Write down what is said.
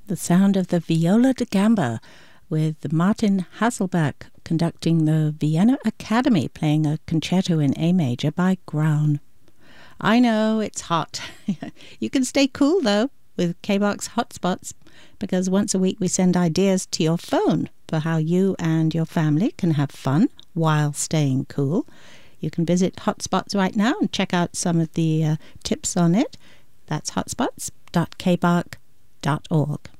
the sound of the viola da gamba with Martin Hasselbach conducting the Vienna Academy playing a concerto in A major by Graun. I know it's hot. You can stay cool though with KBOX Hotspots, because once a week we send ideas to your phone for how you and your family can have fun while staying cool. You can visit Hotspots right now and check out some of the tips on it. That's hotspots.kbok.org.